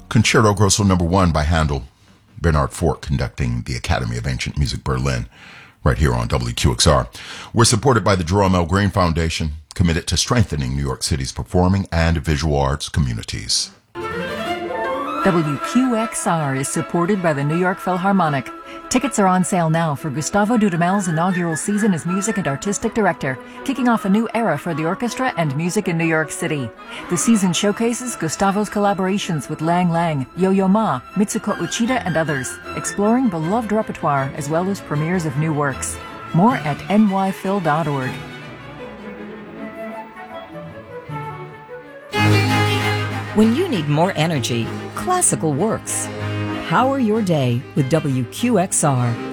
Concerto Grosso No. 1 by Handel. Bernard Fork conducting the Academy of Ancient Music Berlin, right here on WQXR. We're supported by the Jerome L. Green Foundation, committed to strengthening New York City's performing and visual arts communities. WQXR is supported by the New York Philharmonic. Tickets are on sale now for Gustavo Dudamel's inaugural season as music and artistic director, kicking off a new era for the orchestra and music in New York City. The season showcases Gustavo's collaborations with Lang Lang, Yo-Yo Ma, Mitsuko Uchida, and others, exploring beloved repertoire as well as premieres of new works. More at nyphil.org. When you need more energy, classical works. Power your day with WQXR.